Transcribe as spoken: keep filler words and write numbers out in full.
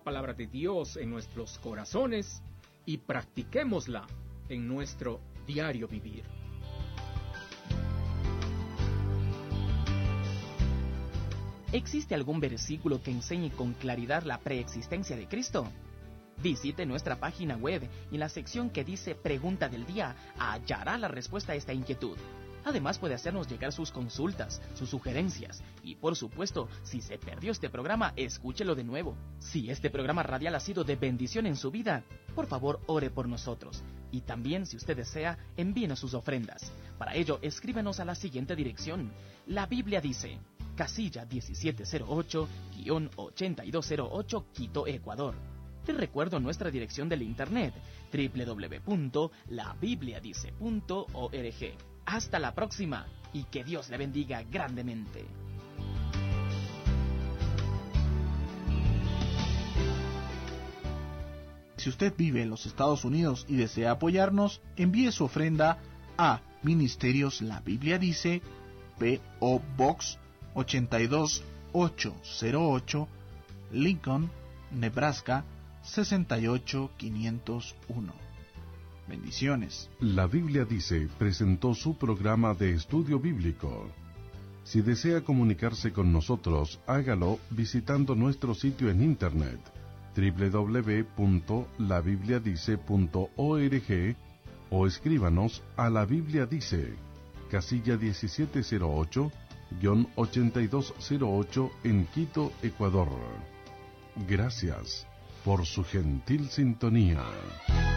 la palabra de Dios en nuestros corazones y practiquémosla en nuestro diario vivir. ¿Existe algún versículo que enseñe con claridad la preexistencia de Cristo? Visite nuestra página web y en la sección que dice Pregunta del Día hallará la respuesta a esta inquietud. Además puede hacernos llegar sus consultas, sus sugerencias y por supuesto, si se perdió este programa, escúchelo de nuevo. Si este programa radial ha sido de bendición en su vida, por favor ore por nosotros. Y también, si usted desea, envíenos sus ofrendas. Para ello, escríbenos a la siguiente dirección. La Biblia dice, casilla diecisiete cero ocho, ochenta y dos cero ocho, Quito, Ecuador. Te recuerdo nuestra dirección del internet, doble u doble u doble u punto la biblia dice punto org. Hasta la próxima y que Dios le bendiga grandemente. Si usted vive en los Estados Unidos y desea apoyarnos, envíe su ofrenda a Ministerios La Biblia Dice, P O Box ochenta y dos mil ochocientos ocho, Lincoln, Nebraska sesenta y ocho mil quinientos uno. Bendiciones. La Biblia Dice presentó su programa de estudio bíblico. Si desea comunicarse con nosotros, hágalo visitando nuestro sitio en internet doble u doble u doble u punto la biblia dice punto org o escríbanos a La Biblia Dice, casilla diecisiete cero ocho, ochenta y dos cero ocho en Quito, Ecuador. Gracias por su gentil sintonía.